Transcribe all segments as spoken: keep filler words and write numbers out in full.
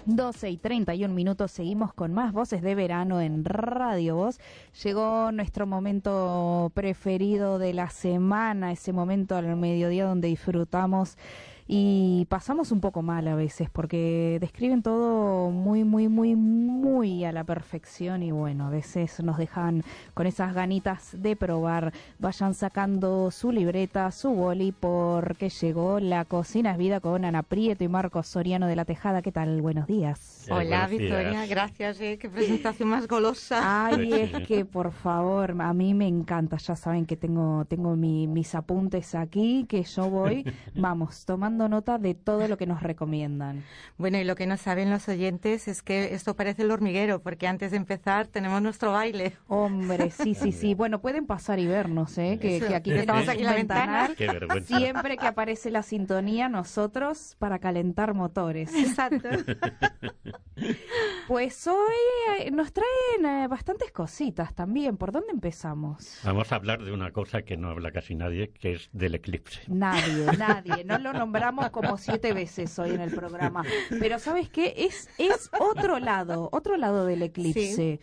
doce y treinta y un minutos, seguimos con más Voces de Verano en Radio Voz. Llegó nuestro momento preferido de la semana, ese momento al mediodía donde disfrutamos y pasamos un poco mal a veces porque describen todo muy, muy, muy, muy a la perfección y bueno, a veces nos dejan con esas ganitas de probar. Vayan sacando su libreta, su boli, porque llegó La Cocina es Vida con Ana Prieto y Marcos Soriano de La Tejada. ¿Qué tal? Buenos días. Eh, Hola, Victoria, días. Gracias. Eh, qué presentación más golosa. Ay, es que por favor, a mí me encanta. Ya saben que tengo, tengo mi, mis apuntes aquí, que yo voy, vamos, tomando nota de todo lo que nos recomiendan. Bueno, y lo que no saben los oyentes es que esto parece el hormiguero, porque antes de empezar tenemos nuestro baile. Hombre, sí, sí, sí. Bueno, pueden pasar y vernos, ¿eh? Que, que aquí estamos aquí en la ventana. Qué vergüenza. Siempre que aparece la sintonía, nosotros para calentar motores. Exacto. Pues hoy eh, nos traen eh, bastantes cositas también. ¿Por dónde empezamos? Vamos a hablar de una cosa que no habla casi nadie, que es del eclipse. Nadie, nadie. No lo nombramos como siete veces hoy en el programa. Pero ¿sabes qué? Es, es otro lado, otro lado del eclipse. Sí.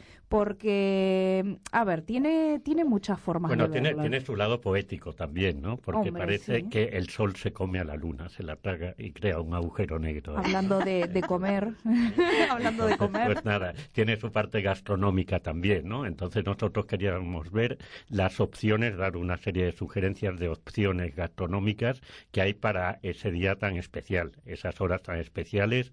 Porque, a ver, tiene, tiene muchas formas bueno, de tiene, verlo. tiene su lado poético también, ¿no? Porque Hombre, parece sí. que el sol se come a la luna, se la traga y crea un agujero negro. Hablando de, de comer, hablando de comer. Pues nada, tiene su parte gastronómica también, ¿no? Entonces nosotros queríamos ver las opciones, dar una serie de sugerencias de opciones gastronómicas que hay para ese día tan especial, esas horas tan especiales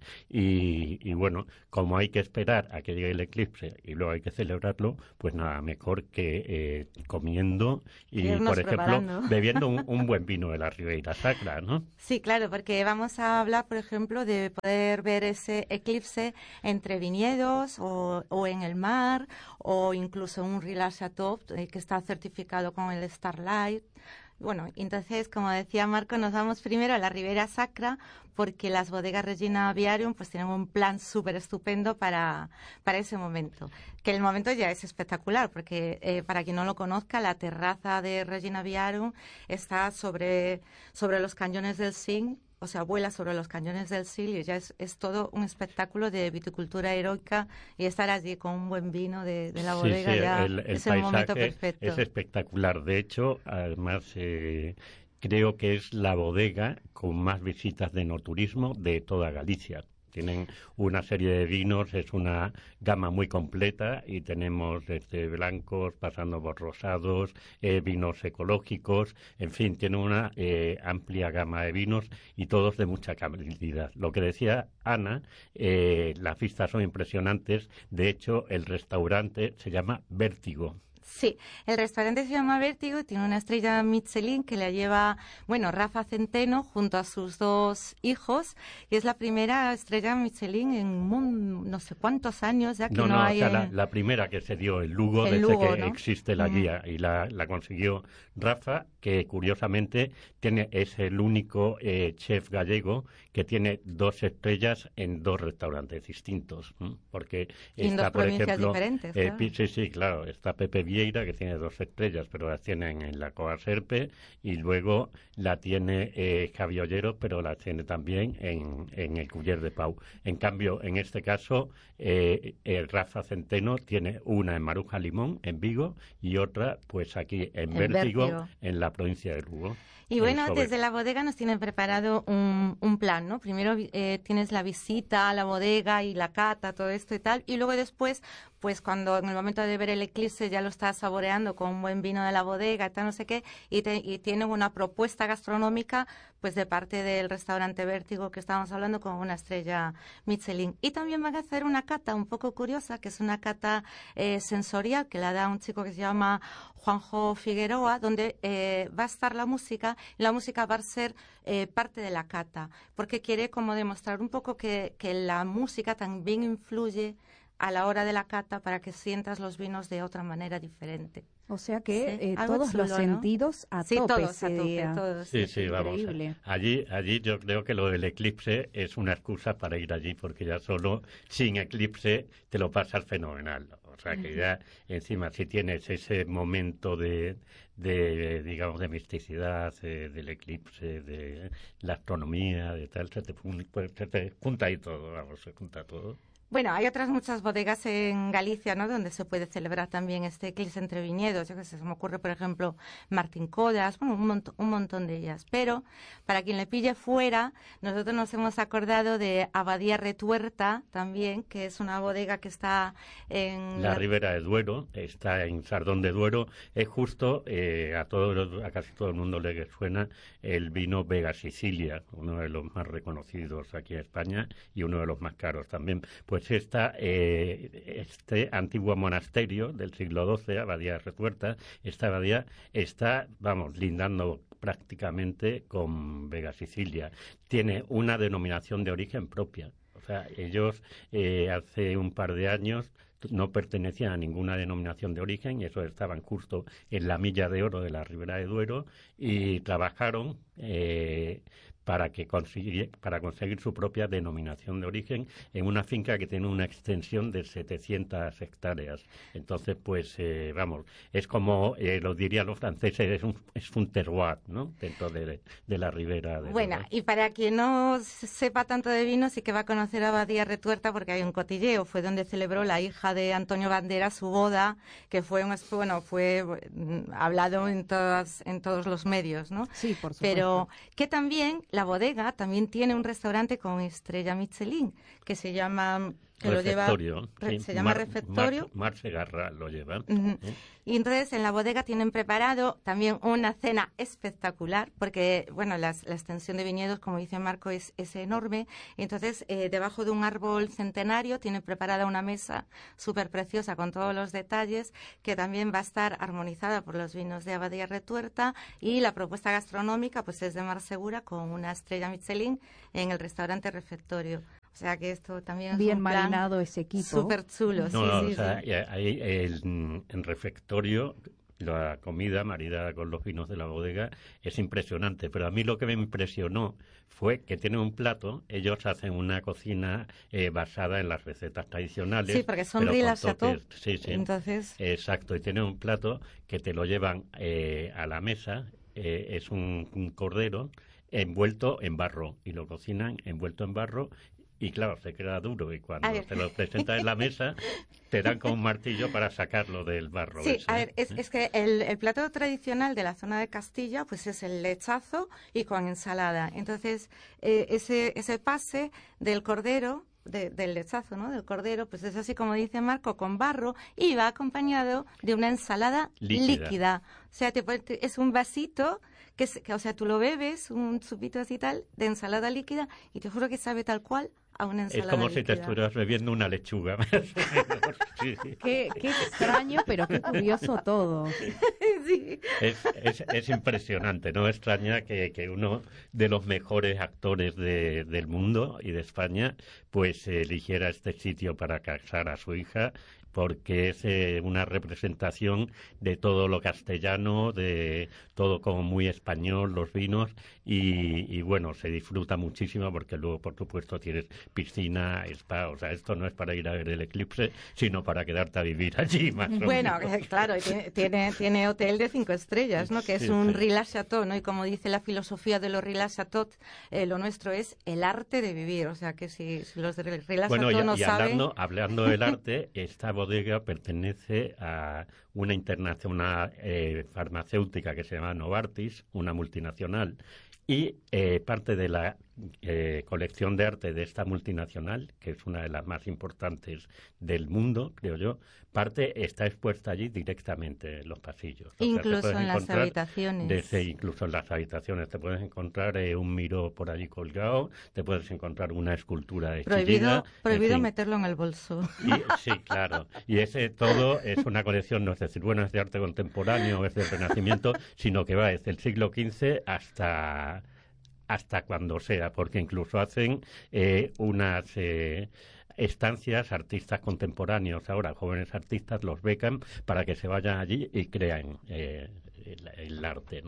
y, y bueno, como hay que esperar a que llegue el eclipse y luego hay que celebrarlo, pues nada mejor que eh, comiendo y, por ejemplo, preparando. bebiendo un, un buen vino de la Ribeira Sacra, ¿no? Sí, claro, porque vamos a hablar, por ejemplo, de poder ver ese eclipse entre viñedos o, o en el mar o incluso un Rilas Chateau eh, que está certificado con el Starlight. Bueno, entonces, como decía Marco, nos vamos primero a la Ribeira Sacra porque las bodegas Regina Aviarium pues tienen un plan súper estupendo para, para ese momento. Que el momento ya es espectacular porque, eh, para quien no lo conozca, la terraza de Regina Aviarium está sobre, sobre los cañones del Sil, o sea, vuela sobre los cañones del Sil y ya es, es todo un espectáculo de viticultura heroica y estar allí con un buen vino de, de la bodega sí, sí, ya el, el es el momento paisaje perfecto. Es espectacular. De hecho, además, eh, creo que es la bodega con más visitas de enoturismo de toda Galicia. Tienen una serie de vinos, es una gama muy completa y tenemos desde blancos, pasando por rosados, eh, vinos ecológicos, en fin, tiene una eh, amplia gama de vinos y todos de mucha calidad. Lo que decía Ana, eh, las vistas son impresionantes, de hecho el restaurante se llama Vértigo. Sí, el restaurante se llama Vértigo y tiene una estrella Michelin que la lleva, bueno, Rafa Centeno junto a sus dos hijos y es la primera estrella Michelin en un, no sé cuántos años ya que no, no, no hay... o sea, en... la, la primera que se dio en Lugo en desde Lugo, que ¿no? existe la Mm. guía y la, la consiguió Rafa, que curiosamente tiene es el único eh, chef gallego que tiene dos estrellas en dos restaurantes distintos, ¿m? Porque Y en está, dos por provincias ejemplo, diferentes, eh, claro. pi- sí, sí, claro, está Pepe Vieira, que tiene dos estrellas, pero las tienen en la Coa Serpe, y luego la tiene eh, Javi Ollero, pero la tiene también en, en el Culler de Pau. En cambio, en este caso, eh, el Rafa Centeno tiene una en Maruja Limón, en Vigo, y otra, pues aquí en En Vértigo, Vértigo. en la provincia de Lugo. Y en bueno, Sober. desde la bodega nos tienen preparado un, un plan, ¿no? Primero eh, tienes la visita a la bodega y la cata, todo esto y tal, y luego después, pues cuando en el momento de ver el eclipse ya lo estás saboreando con un buen vino de la bodega y tal, no sé qué, y, te, y tienen una propuesta gastronómica, pues de parte del restaurante Vértigo que estábamos hablando con una estrella Michelin. Y también van a hacer una cata un poco curiosa, que es una cata eh, sensorial que la da un chico que se llama Juanjo Figueroa, donde eh, va a estar la música, y la música va a ser eh, parte de la cata, porque quiere como demostrar un poco que, que la música también influye a la hora de la cata para que sientas los vinos de otra manera diferente. O sea que Sí, eh, algo todos chulo, los ¿no? sentidos a Sí, tope todos ese a tope, día. todos. Sí, sí, vamos. Increíble. Allí, allí yo creo que lo del eclipse es una excusa para ir allí, porque ya solo sin eclipse te lo pasas fenomenal. O sea que ya encima si tienes ese momento de, de, digamos, de misticidad, eh, del eclipse, de la astronomía, de tal, se te, pues, se te junta ahí todo, vamos, se junta todo. Bueno, hay otras muchas bodegas en Galicia, ¿no?, donde se puede celebrar también este eclipse entre viñedos. Yo que sé, se me ocurre, por ejemplo, Martín Codas, bueno, un, mont un montón de ellas. Pero, para quien le pille fuera, nosotros nos hemos acordado de Abadía Retuerta también, que es una bodega que está en... La, la... Ribera de Duero, está en Sardón de Duero. Es justo, eh, a, todos, a casi todo el mundo le suena el vino Vega Sicilia, uno de los más reconocidos aquí en España y uno de los más caros también. Pues Esta, eh, este antiguo monasterio del siglo doce, Abadía Retuerta, esta abadía está, vamos, lindando prácticamente con Vega Sicilia. Tiene una denominación de origen propia. O sea, ellos eh, hace un par de años no pertenecían a ninguna denominación de origen y eso estaban justo en la milla de oro de la Ribera de Duero y trabajaron eh, para que conseguir, para conseguir su propia denominación de origen en una finca que tiene una extensión de setecientas hectáreas. Entonces, pues, eh, vamos, es como, eh, lo dirían los franceses, es un, es un terroir, ¿no?, dentro de, de la ribera. De bueno, Duero. Y para quien no sepa tanto de vino, sí que va a conocer a Abadía Retuerta porque hay un cotilleo. Fue donde celebró la hija de Antonio Banderas su boda, que fue, un, bueno, fue hablado en, todas, en todos los medios, ¿no? Sí, por supuesto. Pero que también... La bodega también tiene un restaurante con estrella Michelin que se llama que Refectorio, lo lleva, sí. se llama Mar, Refectorio. Mar, Mar Segarra lo lleva. Uh-huh. ¿eh? Y entonces en la bodega tienen preparado también una cena espectacular, porque bueno, las, la extensión de viñedos, como dice Marco, es, es enorme. Y entonces eh, debajo de un árbol centenario tienen preparada una mesa súper preciosa con todos los detalles, que también va a estar armonizada por los vinos de Abadía Retuerta, y la propuesta gastronómica pues es de Mar Segura con una estrella Michelin en el restaurante Refectorio. O sea que esto también es bien un marinado ese equipo. Súper chulo, No, sí, no, sí, o sea, sí. Ahí el, en Refectorio la comida maridada con los vinos de la bodega es impresionante, pero a mí lo que me impresionó fue que tienen un plato, ellos hacen una cocina eh, basada en las recetas tradicionales. Sí, porque son rilas a todo. Sí, sí. Entonces... Exacto, y tienen un plato que te lo llevan eh, a la mesa, eh, es un, un cordero envuelto en barro, y lo cocinan envuelto en barro. Y claro, se queda duro y cuando te lo presentas en la mesa te dan con un martillo para sacarlo del barro. Sí, ese, a ver, es, ¿eh? es que el, el plato tradicional de la zona de Castilla pues es el lechazo y con ensalada. Entonces, eh, ese, ese pase del cordero, de, del lechazo, ¿no?, del cordero, pues es así como dice Marco, con barro, y va acompañado de una ensalada líquida. líquida. O sea, te, te, es un vasito... Que, que, o sea, tú lo bebes, un chupito así tal, de ensalada líquida, y te juro que sabe tal cual a una ensalada Es como líquida. si te estuvieras bebiendo una lechuga. Sí. Qué, qué extraño, pero qué curioso todo. Sí. Es, es, es impresionante, ¿no? Extraña que, que uno de los mejores actores de, del mundo y de España, pues eh, eligiera este sitio para casar a su hija, porque es eh, una representación de todo lo castellano, de todo como muy español, los vinos, y, y bueno, se disfruta muchísimo porque luego, por supuesto, tienes piscina, spa, o sea, esto no es para ir a ver el eclipse, sino para quedarte a vivir allí, más bueno, o menos. Claro, tiene, tiene, tiene hotel de cinco estrellas, ¿no?, que es sí, un sí. Relax Chateau, ¿no?, y como dice la filosofía de los Relax Chateau, eh, lo nuestro es el arte de vivir, o sea, que si, si los de Relax bueno, Chateau y, no y saben... hablando, hablando del arte, esta bodega pertenece a una internacional eh, farmacéutica que se llama Novartis, una multinacional, y eh, parte de la eh, colección de arte de esta multinacional, que es una de las más importantes del mundo, creo yo, parte está expuesta allí directamente en los pasillos. O incluso sea, en las habitaciones. Desde, incluso en las habitaciones. Te puedes encontrar eh, un miró por allí colgado, te puedes encontrar una escultura de Prohibido, Chillida, prohibido en fin. meterlo en el bolso. Y, sí, claro. Y ese todo es una colección, no es decir, bueno, es de arte contemporáneo, es del Renacimiento, sino que va desde el siglo quince hasta... hasta cuando sea, porque incluso hacen eh, unas eh, estancias, artistas contemporáneos, ahora jóvenes artistas los becan para que se vayan allí y crean eh, el, el arte, ¿no?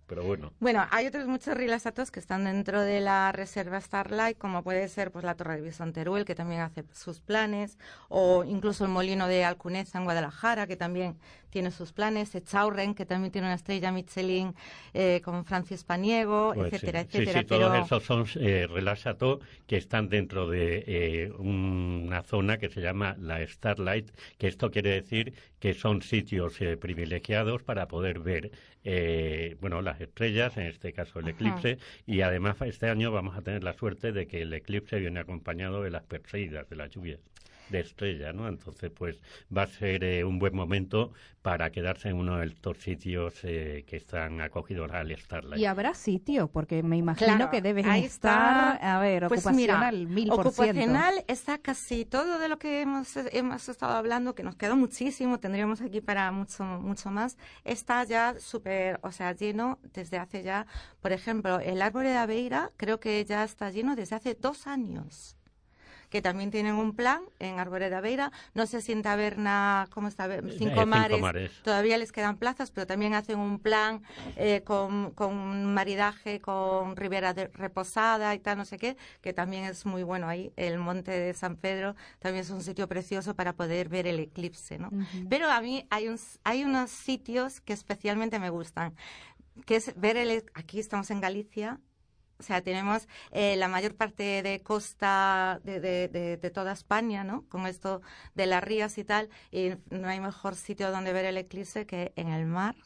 pero bueno. Bueno, hay otros muchos rilassatos que están dentro de la reserva Starlight, como puede ser pues la Torre de Bison Teruel, que también hace sus planes, o incluso el Molino de Alcuneza en Guadalajara, que también tiene sus planes, Echaurren, que también tiene una estrella Michelin eh, con Francis Paniego, pues etcétera, sí. etcétera. Sí, sí, pero... todos esos son eh, rilassatos que están dentro de eh, una zona que se llama la Starlight, que esto quiere decir que son sitios eh, privilegiados para poder ver eh, bueno, las estrellas, en este caso el eclipse, Ajá. y además este año vamos a tener la suerte de que el eclipse viene acompañado de las perseidas, de las lluvias de estrella, ¿no? Entonces, pues va a ser eh, un buen momento para quedarse en uno de estos sitios eh, que están acogidos al Starlight. ¿Y habrá sitio? Porque me imagino claro, que deben ahí estar, está, a ver, pues ocupacional, mira, mil por ciento. Ocupacional está casi todo de lo que hemos, hemos estado hablando, que nos quedó muchísimo, tendríamos aquí para mucho, mucho más, está ya súper, o sea, lleno desde hace ya, por ejemplo, el árbol de Aveira creo que ya está lleno desde hace dos años. Que también tienen un plan en Árbore de Aveira. No sé si en Taberna, ¿cómo está? Cinco, eh, Cinco Mares, Mares, todavía les quedan plazas, pero también hacen un plan eh, con, con maridaje con Ribera de Reposada y tal, no sé qué, que también es muy bueno ahí. El Monte de San Pedro también es un sitio precioso para poder ver el eclipse, ¿no? Uh-huh. Pero a mí hay, un, hay unos sitios que especialmente me gustan, que es ver el... Aquí estamos en Galicia. O sea, tenemos eh, la mayor parte de costa de, de, de, de toda España, ¿no? Con esto de las rías y tal, y no hay mejor sitio donde ver el eclipse que en el mar.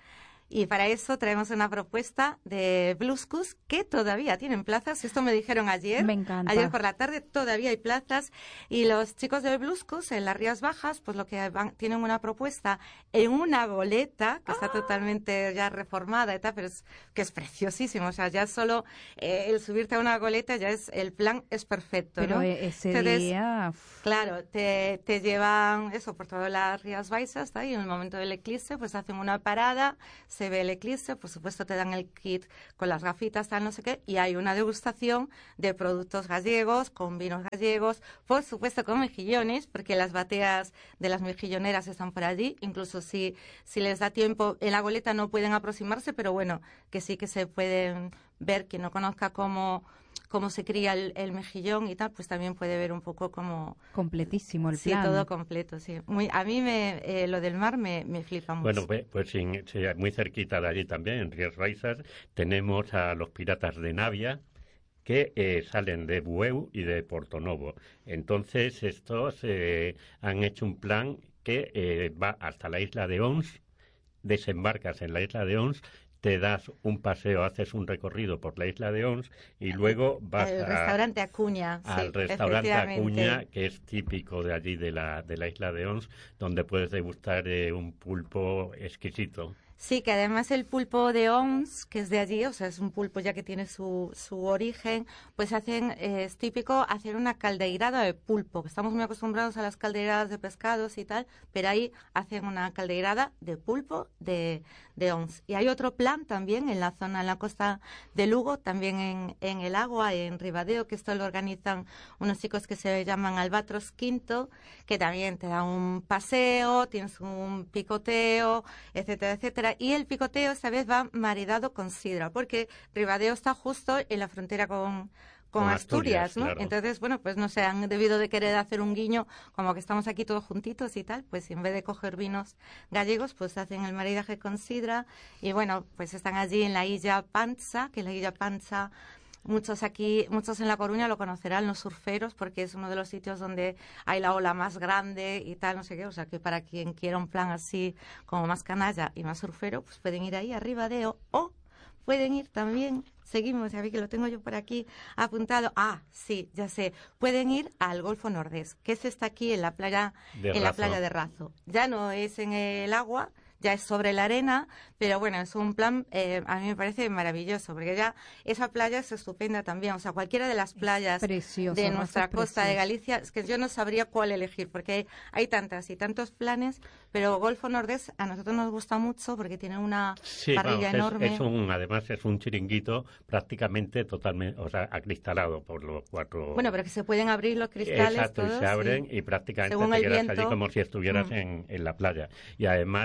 Y para eso traemos una propuesta de Bluscus que todavía tienen plazas. Esto me dijeron ayer. Me encanta. Ayer por la tarde todavía hay plazas. Y los chicos de Bluscus en las Rías Bajas, pues lo que van, tienen una propuesta en una goleta que está ¡Ah! Totalmente ya reformada y tal, pero es, que es preciosísimo. O sea, ya solo eh, el subirte a una goleta ya es, el plan es perfecto, pero ¿no? ese Entonces, día... Claro, te, te llevan eso por todas las Rías Baixas, ¿tá? Y en el momento del eclipse, pues hacen una parada, se ve el eclipse, por supuesto te dan el kit con las gafitas, tal, no sé qué, y hay una degustación de productos gallegos, con vinos gallegos, por supuesto con mejillones, porque las bateas de las mejilloneras están por allí, incluso si, si les da tiempo, en la goleta no pueden aproximarse, pero bueno, que sí que se pueden ver, quien no conozca cómo... cómo se cría el, el mejillón y tal, pues también puede ver un poco cómo... Completísimo el sí, plan. Sí, todo completo, sí. Muy, a mí me, eh, lo del mar me, me flipa mucho. Bueno, pues sí, sí, muy cerquita de allí también, en Rías Baixas, tenemos a los piratas de Navia, que eh, salen de Bueu y de Portonovo. Entonces, estos eh, han hecho un plan que eh, va hasta la isla de Ons, desembarcas en la isla de Ons, te das un paseo, haces un recorrido por la isla de Ons y luego vas al a, restaurante Acuña, al sí, restaurante Acuña, que es típico de allí, de la, de la isla de Ons, donde puedes degustar eh, un pulpo exquisito. Sí, que además el pulpo de Ons, que es de allí, o sea, es un pulpo ya que tiene su, su origen, pues hacen, eh, es típico hacer una caldeirada de pulpo, que estamos muy acostumbrados a las caldeiradas de pescados y tal, pero ahí hacen una caldeirada de pulpo de, de Ons. Y hay otro plan también en la zona, en la costa de Lugo, también en, en el agua, en Ribadeo, que esto lo organizan unos chicos que se llaman Albatros Quinto, que también te dan un paseo, tienes un picoteo, etcétera, etcétera. Y el picoteo esta vez va maridado con sidra, porque Ribadeo está justo en la frontera con, con, con Asturias, Asturias, ¿no? Claro. Entonces, bueno, pues no sé, han debido de querer hacer un guiño, como que estamos aquí todos juntitos y tal, pues en vez de coger vinos gallegos, pues hacen el maridaje con sidra. Y bueno, pues están allí en la Illa Panza, que la Illa Panza... Muchos aquí, muchos en La Coruña lo conocerán, los surferos, porque es uno de los sitios donde hay la ola más grande y tal, no sé qué. O sea, que para quien quiera un plan así como más canalla y más surfero, pues pueden ir ahí a Ribadeo o pueden ir también, seguimos, ya vi que lo tengo yo por aquí apuntado. Ah, sí, ya sé, pueden ir al Golfo Nordés, que ese está aquí en la playa de en la playa de Razo. Ya no es en el agua, ya es sobre la arena, pero bueno, es un plan, eh, a mí me parece maravilloso, porque ya esa playa es estupenda también, o sea, cualquiera de las playas precioso, de nuestra costa precioso. de Galicia, es que yo no sabría cuál elegir, porque hay, hay tantas y tantos planes, pero Golfo Nordés a nosotros nos gusta mucho porque tiene una sí, parrilla vamos, enorme. Es, es un, además es un chiringuito prácticamente totalmente, o sea, acristalado por los cuatro... Bueno, pero que se pueden abrir los cristales. Exacto, todos, y se abren y, y prácticamente según te el quedas viento, allí como si estuvieras mm. en, en la playa. Y además... Eh,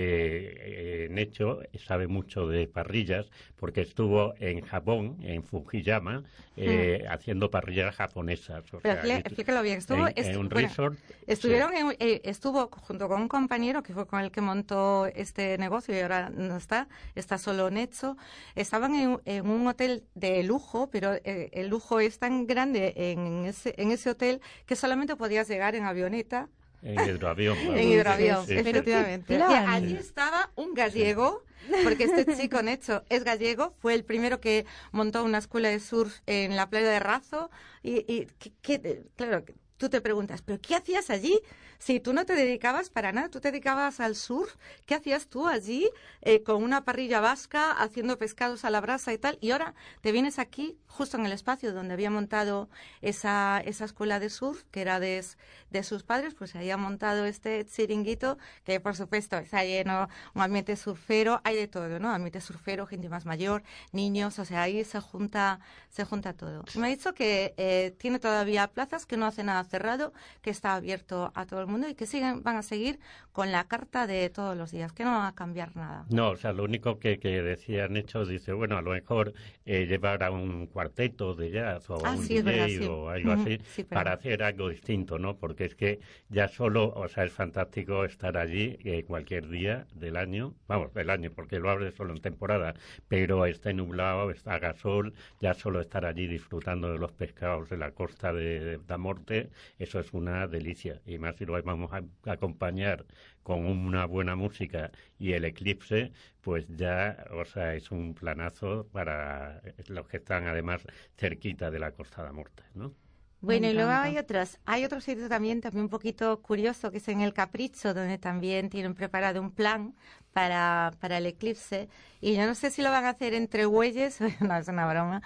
eh, Necho sabe mucho de parrillas porque estuvo en Japón, en Fujiyama, eh, mm. haciendo parrillas japonesas. O Pero sea, explícalo bien. Estuvo, en, en un bueno, resort. Estuvieron sí. en, eh, estuvo junto con un compañero que fue con el que montó este negocio y ahora no está, está solo Necho. Estaban en, en un hotel de lujo, pero eh, el lujo es tan grande en ese, en ese hotel que solamente podías llegar en avioneta. En hidroavión. En hidroavión, sí, sí, efectivamente. Y allí estaba un gallego, porque este chico Necho es gallego, fue el primero que montó una escuela de surf en la playa de Razo. Y, y que, que, claro, tú te preguntas, ¿pero qué hacías allí? Si tú no te dedicabas para nada, tú te dedicabas al surf, ¿qué hacías tú allí eh, con una parrilla vasca, haciendo pescados a la brasa y tal? Y ahora te vienes aquí, justo en el espacio donde había montado esa, esa escuela de surf, que era de, de sus padres, pues ahí ha montado este chiringuito, que por supuesto está lleno, un ambiente surfero, hay de todo, ¿no? Ambiente surfero, gente más mayor, niños, o sea, ahí se junta, se junta todo. Y me ha dicho que eh, tiene todavía plazas, que no hace nada cerrado, que está abierto a todo el mundo y que siguen, van a seguir con la carta de todos los días, que no va a cambiar nada. No, o sea, lo único que, que decían hechos, dice, bueno, a lo mejor eh, llevar a un cuarteto de jazz o a ah, un sí, D J verdad, sí. o algo uh-huh, así, sí, para hacer algo distinto, ¿no? Porque es que ya solo, o sea, es fantástico estar allí eh, cualquier día del año, vamos, del año, porque lo abre solo en temporada, pero está nublado, está a gasol, ya solo estar allí disfrutando de los pescados de la costa de Da Morte, eso es una delicia, y más si lo vamos a acompañar con una buena música y el eclipse, pues ya, o sea, es un planazo para los que están además cerquita de la Costa da Morte, ¿no? Bueno, y luego hay otros, hay otro sitio también, también un poquito curioso, que es en el Capricho, donde también tienen preparado un plan para, para el eclipse, y yo no sé si lo van a hacer entre bueyes, no, es una broma,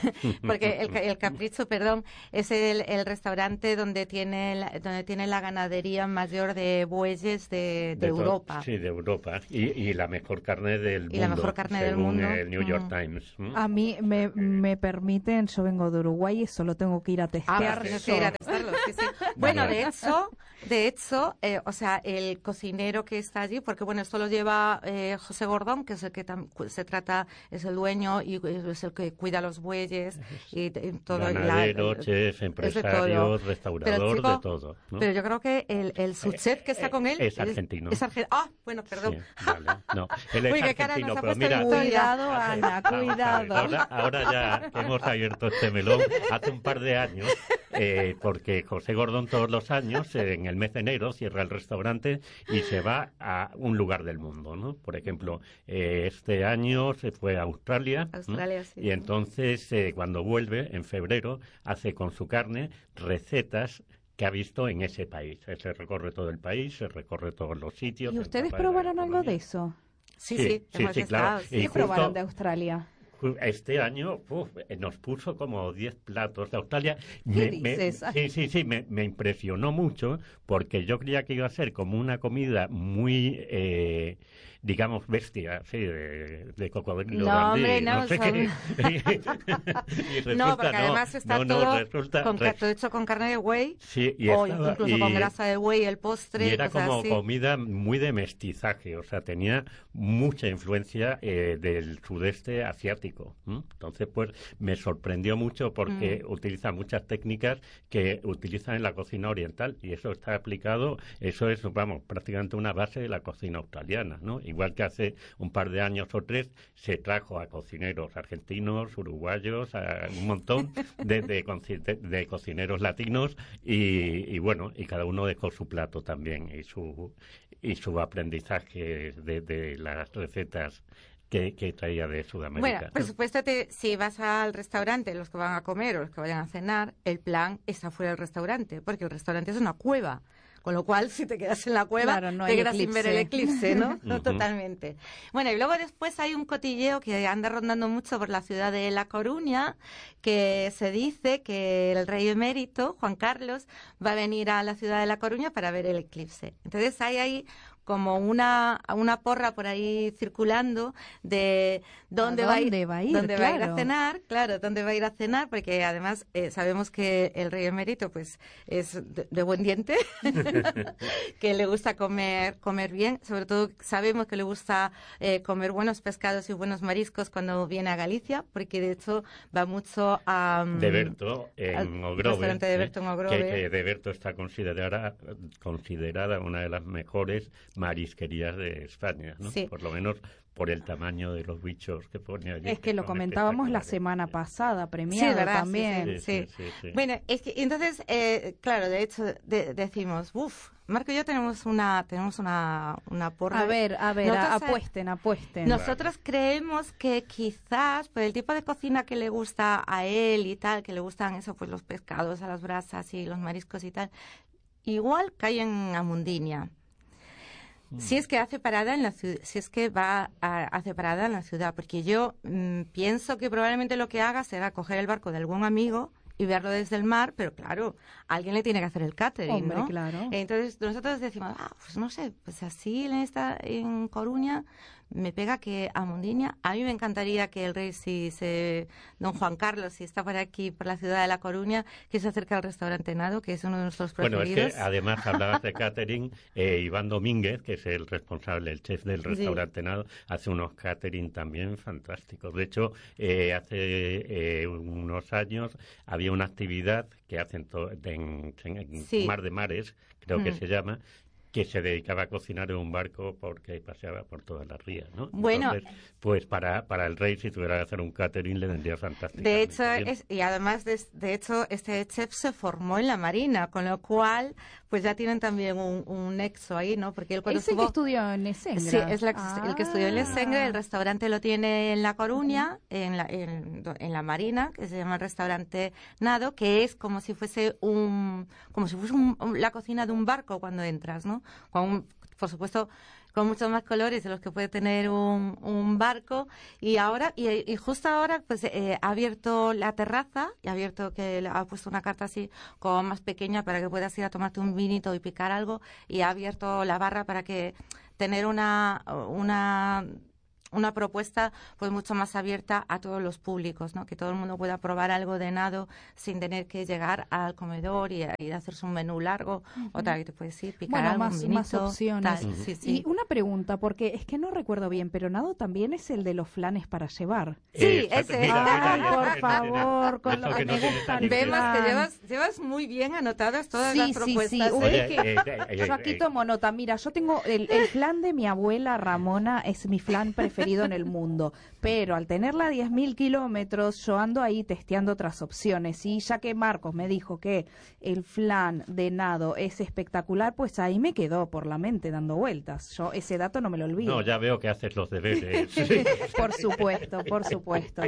porque el, el Capricho, perdón, es el, el restaurante donde tiene, la, donde tiene la ganadería mayor de bueyes de, de, de Europa. To- sí, de Europa, y, y la mejor carne del mundo, y la mejor carne del según mundo. el New York mm. Times. ¿Mm? A mí me, me permiten, yo vengo de Uruguay y solo tengo que ir a testear. Ah, tienes que ir a testarlo, sí, sí. Bueno, de hecho, de hecho, eh, o sea, el cocinero que está allí, porque bueno, esto lo lleva eh, José Gordón, que es el que tam- se trata, es el dueño y es el que cuida los bueyes y, y todo. Ganadero, la, chef, empresario, restaurador, chico, de todo, ¿no? Pero yo creo que el, el subchef que está con él es argentino. Es, es argentino. Ah, bueno, perdón. Sí, vale. No, él es Uy, qué cara argentino, nos ha pero puesto mira, cuidado, Ana, cuidado. Ahora, ahora ya que hemos abierto este melón, hace un par de años, eh, porque José Gordón todos los años, eh, en el mes de enero, cierra el restaurante y se va a un lugar del mundo, ¿no? Por ejemplo, eh, este año se fue a Australia, Australia, ¿no? sí. Y entonces, eh, cuando vuelve, en febrero, hace con su carne recetas que ha visto en ese país. Se recorre todo el país, se recorre todos los sitios. ¿Y ustedes probaron algo de eso? Sí, sí, sí, sí, hemos sí, estado, claro. sí. ¿Qué Y probaron justo- de Australia? Este año uf, nos puso como diez platos de Australia. ¿Qué Me- me- dices? sí, sí, sí, me, me impresionó mucho porque yo creía que iba a ser como una comida muy, eh, digamos, bestia, sí, de, de cocodrilo. No, dandí, hombre, no, sé son- qué. Y resulta, No, porque además está no, no, todo, resulta- con, re- todo hecho con carne de buey sí, y o estaba- incluso y- con grasa de buey, el postre, y era cosas como así. comida muy de mestizaje, o sea, tenía mucha influencia eh, del sudeste asiático. ¿m? Entonces, pues, me sorprendió mucho porque Mm. utiliza muchas técnicas que utilizan en la cocina oriental y eso está aplicado, eso es, vamos, prácticamente una base de la cocina australiana, ¿no? Igual que hace un par de años o tres se trajo a cocineros argentinos, uruguayos, a un montón de, de, conci- de- de cocineros latinos y, y bueno, y cada uno dejó su plato también y su y su aprendizaje de, de las recetas que, que traía de Sudamérica. Bueno, por supuesto, te, si vas al restaurante, los que van a comer o los que vayan a cenar, el plan está fuera del restaurante, porque el restaurante es una cueva. Con lo cual, si te quedas en la cueva, Claro, no te hay quedas sin ver el eclipse, ¿no? Ujú. Totalmente. Bueno, y luego después hay un cotilleo que anda rondando mucho por la ciudad de La Coruña, que se dice que el rey emérito, Juan Carlos, va a venir a la ciudad de La Coruña para ver el eclipse. Entonces hay ahí como una, una porra por ahí circulando de dónde, ¿A va, a ir, dónde va a ir, dónde va a ir claro. a cenar, claro, dónde va a ir a cenar, porque además eh, sabemos que el rey emérito pues es de, de buen diente, que le gusta comer comer bien, sobre todo sabemos que le gusta eh, comer buenos pescados y buenos mariscos cuando viene a Galicia, porque de hecho va mucho a... Um, de Berto en Ogrove, restaurante de Berto en Ogrove. que, que de Berto está considerada considerada una de las mejores marisquerías de España, ¿no? Sí. Por lo menos por el tamaño de los bichos que pone allí. Es que lo comentábamos la semana pasada, premiado sí, ¿verdad? también. Sí, sí, sí, sí, sí. Bueno, es que entonces, eh, claro, de hecho de, decimos, uff, Marco y yo tenemos una tenemos una, una porra. A ver, a ver, a, Nosotros, apuesten, apuesten. Nosotros creemos que quizás por el tipo de cocina que le gusta a él y tal, que le gustan eso, pues los pescados a las brasas y los mariscos y tal, igual cae en Amundiña. Si es que hace parada en la ciudad, si es que va a hacer parada en la ciudad, porque yo mmm, pienso que probablemente lo que haga será coger el barco de algún amigo y verlo desde el mar, pero claro, alguien le tiene que hacer el catering, Hombre, ¿no? claro. Entonces nosotros decimos, ah, pues no sé, pues así en esta en Coruña me pega que a Mundiña. A mí me encantaría que el rey, si se, don Juan Carlos, si está por aquí, por la ciudad de La Coruña, que se acerque al restaurante Nado, que es uno de nuestros preferidos. Bueno, es que además hablabas de catering, eh, Iván Domínguez, que es el responsable, el chef del restaurante sí. Nado, hace unos catering también fantásticos. De hecho, eh, hace eh, unos años había una actividad que hacen to- en, en sí. Mar de Mares, creo mm. que se llama, que se dedicaba a cocinar en un barco porque paseaba por todas las rías, ¿no? Bueno, entonces, pues para para el rey, si tuviera que hacer un catering, le vendría fantástico. De hecho, es, y además, de, de hecho, este chef se formó en la Marina, con lo cual, pues ya tienen también un, un nexo ahí, ¿no? Porque él cuando ¿Es el estuvo... que estudió en Esengra? Sí, es la, ah. el que estudió en Esengra, el restaurante lo tiene en La Coruña, en la, en, en la Marina, que se llama el restaurante Nado, que es como si fuese un, como si fuese un, la cocina de un barco cuando entras, ¿no? Con un, por supuesto, con muchos más colores de los que puede tener un, un barco. Y ahora, y, y justo ahora, pues eh, ha abierto la terraza, y ha abierto que ha puesto una carta así como más pequeña para que puedas ir a tomarte un vinito y picar algo, y ha abierto la barra para que tener una una una propuesta pues mucho más abierta a todos los públicos, ¿no? Que todo el mundo pueda probar algo de nado sin tener que llegar al comedor y, y hacerse un menú largo, uh-huh. o tal, que te puedes ir, picar bueno, algo, más, un vinito, más opciones. Tal, uh-huh. sí, sí. Y una pregunta, porque es que no recuerdo bien, pero nado también es el de los flanes para llevar. Sí, eh, ese. Mira, mira, mira, por mira, favor, con lo que, que no me gusta. Vemos que llevas, llevas muy bien anotadas todas sí, las sí, propuestas. Sí, ¿eh? Oye, que eh, eh, yo aquí eh, tomo nota. Mira, yo tengo el, el flan de mi abuela Ramona, es mi flan preferido en el mundo, pero al tenerla a diez mil kilómetros, yo ando ahí testeando otras opciones. Y ya que Marcos me dijo que el flan de nado es espectacular, pues ahí me quedó por la mente dando vueltas. Yo ese dato no me lo olvido. No, ya veo que haces los deberes. Por supuesto, por supuesto.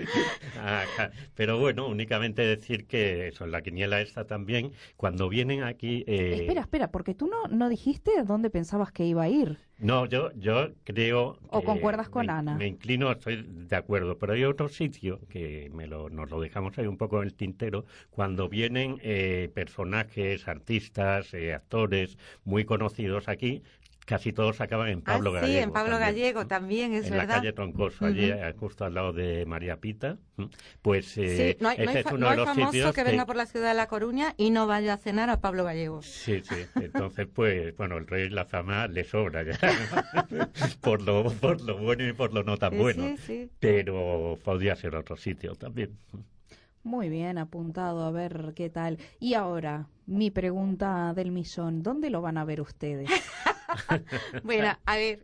Ajá. Pero bueno, únicamente decir que eso, en la quiniela esta también, cuando vienen aquí... Eh... Espera, espera, porque tú no, no dijiste a dónde pensabas que iba a ir. No, yo yo creo... ¿O concuerdas con me, Ana? Me inclino, estoy de acuerdo, pero hay otro sitio que me lo, nos lo dejamos ahí un poco en el tintero, cuando vienen eh, personajes, artistas, eh, actores muy conocidos aquí, casi todos acaban en Pablo ah, Gallego. Sí, en Pablo también. Gallego también, es en verdad. En la calle Troncoso, allí uh-huh. justo al lado de María Pita. Pues eh, sí, no hay, ese no hay, es uno no de hay los famoso sitios que venga por la ciudad de La Coruña y no vaya a cenar a Pablo Gallego. Sí, sí. Entonces, pues, bueno, el rey la fama le sobra ya, ¿no? por, lo, por lo bueno y por lo no tan sí, bueno. Sí, sí. Pero podría ser otro sitio también. Muy bien, apuntado, a ver qué tal. Y ahora, mi pregunta del millón, ¿dónde lo van a ver ustedes? Bueno, a ver,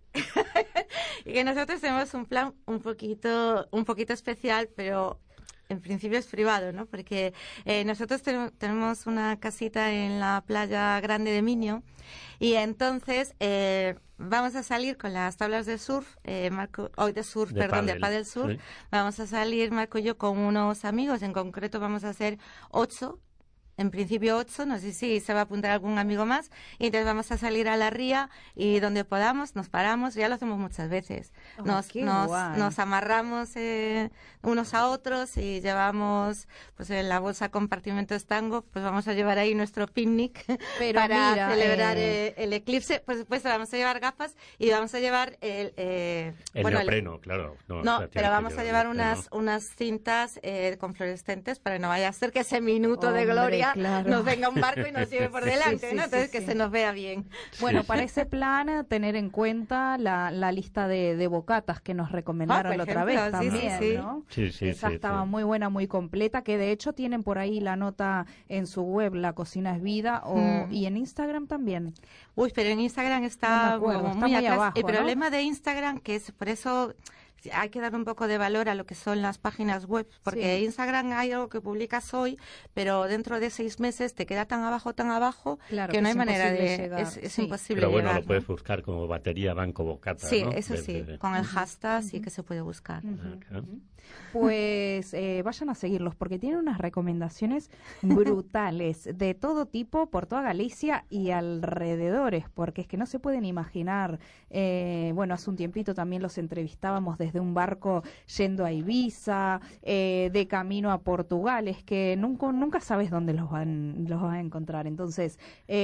que nosotros tenemos un plan un poquito, un poquito especial, pero en principio es privado, ¿no? Porque eh, nosotros ten- tenemos una casita en la playa grande de Miño y entonces eh, vamos a salir con las tablas de surf, eh, Marco, hoy de surf, de perdón, pádel, de pádel surf. sí. Vamos a salir Marco y yo con unos amigos, en concreto vamos a ser ocho. en principio ocho, no sé si se va a apuntar algún amigo más, y entonces vamos a salir a la ría y donde podamos nos paramos, ya lo hacemos muchas veces. Oh, nos, qué nos, guay. nos amarramos eh, unos a otros y llevamos, pues en la bolsa compartimentos tango, pues vamos a llevar ahí nuestro picnic Pero para mira, celebrar eh, eh, el eclipse. Por supuesto, vamos a llevar gafas y vamos a llevar el... Eh, El bueno, el- neopreno, claro. No, no, o sea, tienes pero que vamos a llevar neopreno. unas unas cintas eh, con fluorescentes para que no vaya a ser que ese minuto de Hombre, gloria claro. nos venga un barco y nos lleve por Sí, delante, sí, ¿no? sí, Entonces sí. que se nos vea bien. Bueno, para ese plan, eh, tener en cuenta la, la lista de, de bocatas que nos recomendaron Ah, la por otra vez ejemplo, sí, sí, también, sí. ¿no? Sí, sí, Esa sí, estaba sí. muy buena, muy completa, que de hecho tienen por ahí la nota en su web, La Cocina es Vida, o, Mm. y en Instagram también. Uy, pero en Instagram No me está acuerdo, como está muy, muy atrás. abajo, El ¿no? problema de Instagram, que es por eso hay que dar un poco de valor a lo que son las páginas web, porque Sí. Instagram hay algo que publicas hoy, pero dentro de seis meses te queda tan abajo, tan abajo, Claro, que que no es hay manera imposible de... llegar, Es, es sí. imposible Pero bueno, llegar, lo puedes ¿no? buscar como batería banco bocata, Sí, ¿no? eso sí, Desde- con el hashtag sí que se puede buscar. Ujú, Ajá. ujú. Pues eh, vayan a seguirlos porque tienen unas recomendaciones brutales de todo tipo por toda Galicia y alrededores, porque es que no se pueden imaginar. Eh, bueno, hace un tiempito también los entrevistábamos desde un barco yendo a Ibiza, eh, de camino a Portugal, es que nunca, nunca sabes dónde los van, los vas a encontrar. Entonces,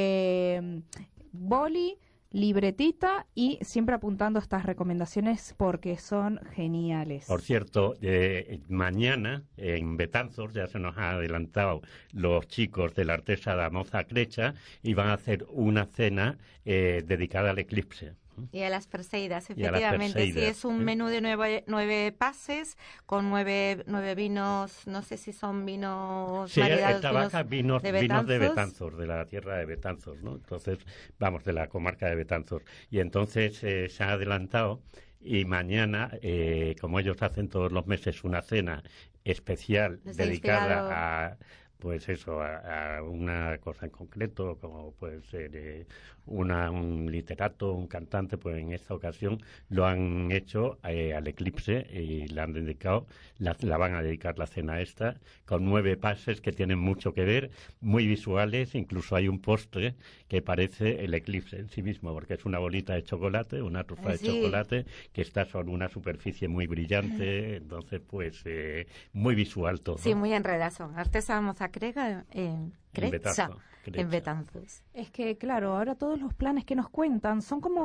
eh, boli, libretita y siempre apuntando estas recomendaciones porque son geniales. Por cierto, eh, mañana en Betanzos ya se nos han adelantado los chicos de la Artesa da Moza Crecha y van a hacer una cena eh, dedicada al eclipse. Y a las Perseidas, Y a las efectivamente. Sí, Perseidas, es un ¿eh? menú de nueve, nueve pases con nueve, nueve vinos, no sé si son vinos Sí, maridados, esta vaca vinos, de vinos de Betanzos. Betanzos, de la tierra de Betanzos, ¿no? Entonces, vamos, de la comarca de Betanzos. Y entonces eh, se ha adelantado y mañana, eh, como ellos hacen todos los meses una cena especial Les ha dedicada inspirado. a, pues eso, a, a una cosa en concreto, como puede ser eh, una, un literato, un cantante, pues en esta ocasión lo han hecho eh, al eclipse y la han dedicado, la, la van a dedicar la cena esta, con nueve pases que tienen mucho que ver, muy visuales, incluso hay un postre que parece el eclipse en sí mismo, porque es una bolita de chocolate, una trufa Ah, de sí. chocolate, que está sobre una superficie muy brillante, entonces pues eh, muy visual todo. Sí, muy enredazo. Artesa Mozacrega en Crecha, Betanzos, en Crecha. Betanzos. Es que, claro, ahora todos los planes que nos cuentan son como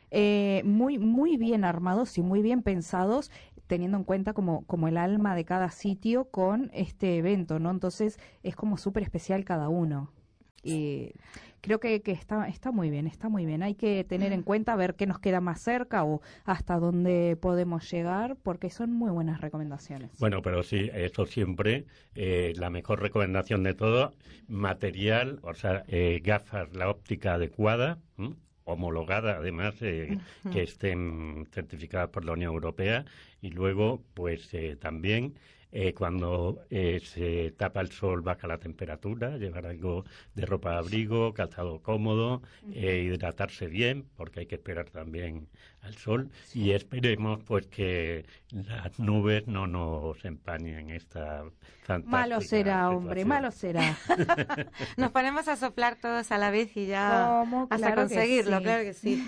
eh, muy, muy bien armados y muy bien pensados, teniendo en cuenta como, como el alma de cada sitio con este evento, ¿no? Entonces es como súper especial cada uno. Y creo que, que está, está muy bien, está muy bien. Hay que tener en cuenta, ver qué nos queda más cerca o hasta dónde podemos llegar, porque son muy buenas recomendaciones. Bueno, pero sí, eso siempre, eh, la mejor recomendación de todo, material, o sea, eh, gafas, la óptica adecuada, ¿m? homologada además, eh, que estén certificadas por la Unión Europea, y luego, pues eh, también... Eh, cuando eh, se tapa el sol baja la temperatura, llevar algo de ropa de abrigo, calzado cómodo, eh, hidratarse bien, porque hay que esperar también al sol, y esperemos pues que las nubes no nos empañen esta fantástica Malo será, hombre, situación. malo será. Nos ponemos a soplar todos a la vez y ya ¿Cómo? hasta Claro que conseguirlo, sí. claro que sí.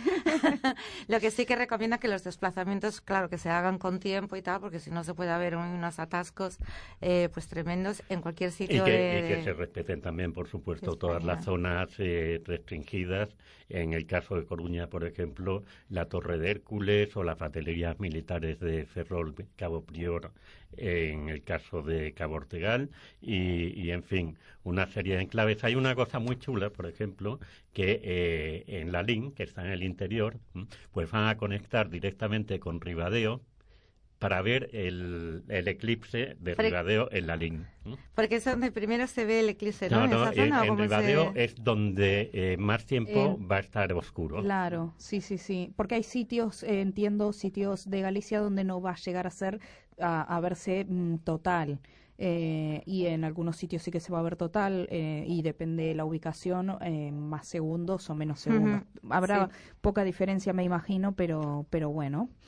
Lo que sí que recomiendo que los desplazamientos, claro, que se hagan con tiempo y tal, porque si no se puede haber unos atascos eh, pues tremendos en cualquier Y sitio que, de, y que se respeten también, por supuesto, de todas España. las zonas eh, restringidas. En el caso de Coruña, por ejemplo, la Torre de Hércules o las baterías militares de Ferrol, Cabo Prior, eh, en el caso de Cabo Ortegal, y, y, en fin, una serie de enclaves. Hay una cosa muy chula, por ejemplo, que eh, en la L I N, que está en el interior, pues van a conectar directamente con Ribadeo para ver el, el eclipse de Pero- Ribadeo en la L I N. Porque es donde primero se ve el eclipse, ¿no? No, en no, esa en, zona, ¿o en cómo Ribadeo se... es donde eh, más tiempo Eh, va a estar oscuro. Claro, sí, sí, sí. Porque hay sitios, eh, entiendo, sitios de Galicia donde no va a llegar a ser, a, a verse mm, total. Eh, y en algunos sitios sí que se va a ver total eh, y depende de la ubicación, eh, más segundos o menos segundos. Habrá sí. poca diferencia, me imagino, pero, pero bueno.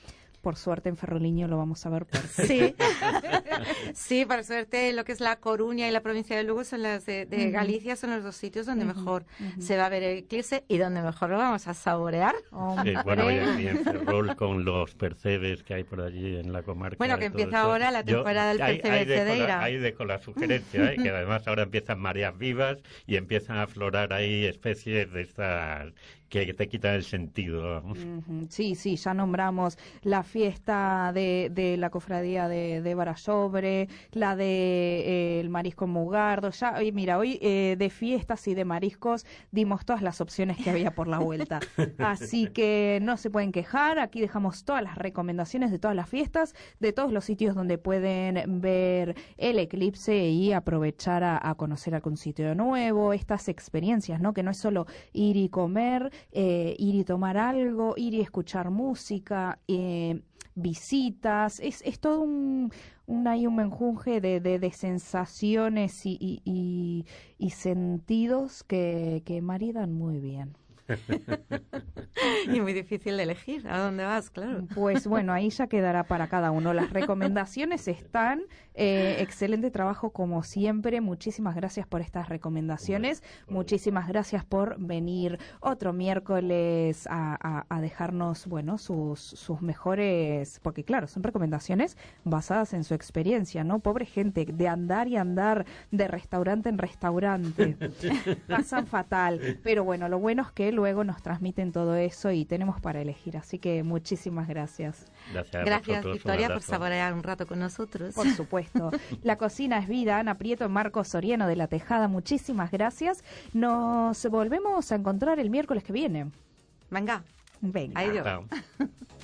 por suerte en Ferroliño lo vamos a ver perfecto. Sí, sí, por suerte lo que es La Coruña y la provincia de Lugo son las de, de uh-huh. Galicia, son los dos sitios donde uh-huh. mejor uh-huh. se va a ver el eclipse y donde mejor lo vamos a saborear. Sí, bueno, y aquí en Ferrol con los percebes que hay por allí en la comarca. Bueno, que empieza ahora la temporada Yo, del percebe de Cedeira. Ahí dejo la sugerencia, ¿eh? Que además ahora empiezan mareas vivas y empiezan a aflorar ahí especies de estas que te quitan el sentido. Uh-huh. Sí, sí, ya nombramos la fiesta de, de la cofradía de, de Barallobre, la de eh, el marisco Mugardo. Ya, y mira, hoy eh, de fiestas y de mariscos dimos todas las opciones que había por la vuelta. Así que no se pueden quejar. Aquí dejamos todas las recomendaciones de todas las fiestas, de todos los sitios donde pueden ver el eclipse y aprovechar a, a conocer algún sitio nuevo, estas experiencias, ¿no? Que no es solo ir y comer, Eh, ir y tomar algo, ir y escuchar música, eh, visitas, es, es todo un, un, hay un menjunje de, de, de sensaciones y, y, y, y sentidos que, que maridan muy bien. Y muy difícil de elegir a dónde vas, claro. Pues bueno, ahí ya quedará para cada uno. Las recomendaciones están. Eh, excelente trabajo como siempre. Muchísimas gracias por estas recomendaciones. Muchísimas gracias por venir otro miércoles a, a, a dejarnos, bueno, sus, sus mejores, porque claro, son recomendaciones basadas en su experiencia, ¿no? Pobre gente, de andar y andar de restaurante en restaurante. Pasan fatal. Pero bueno, lo bueno es que luego nos transmiten todo eso y tenemos para elegir. Así que muchísimas gracias. Gracias, gracias Victoria, por saborear un rato con nosotros. Por supuesto. La cocina es vida. Ana Prieto, Marcos Soriano de La Tejada, muchísimas gracias. Nos volvemos a encontrar el miércoles que viene. Venga. Venga. Adiós.